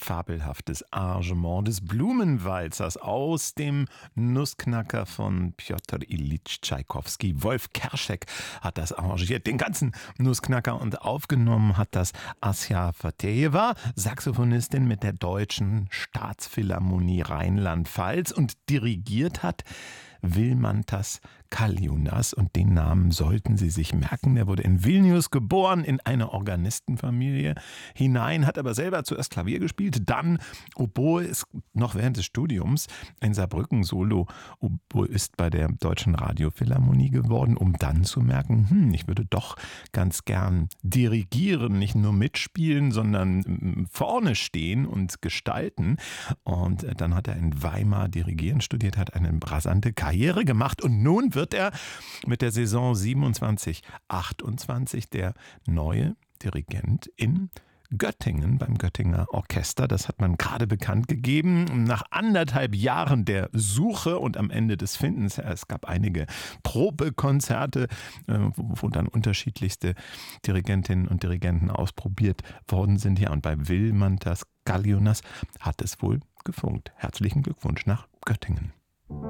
fabelhaftes Arrangement des Blumenwalzers aus dem Nussknacker von Pjotr Iljitsch Tschaikowski. Wolf Kerschek hat das arrangiert, den ganzen Nussknacker, und aufgenommen hat das Asja Fatejewa, Saxophonistin mit der Deutschen Staatsphilharmonie Rheinland-Pfalz, und dirigiert hat Vilmantas Kaljunas, und den Namen sollten Sie sich merken. Er wurde in Vilnius geboren, in eine Organistenfamilie hinein, hat aber selber zuerst Klavier gespielt, dann Oboe, ist noch während des Studiums in Saarbrücken Solo-Oboist bei der Deutschen Radiophilharmonie geworden, um dann zu merken, ich würde doch ganz gern dirigieren, nicht nur mitspielen, sondern vorne stehen und gestalten. Und dann hat er in Weimar dirigieren studiert, hat eine rasante Karriere gemacht, und nun wird er mit der Saison 27/28 der neue Dirigent in Göttingen beim Göttinger Orchester. Das hat man gerade bekannt gegeben. Nach 1,5 Jahren der Suche und am Ende des Findens. Es gab einige Probekonzerte, wo dann unterschiedlichste Dirigentinnen und Dirigenten ausprobiert worden sind. Ja, und bei Vilmantas Kaljunas hat es wohl gefunkt. Herzlichen Glückwunsch nach Göttingen.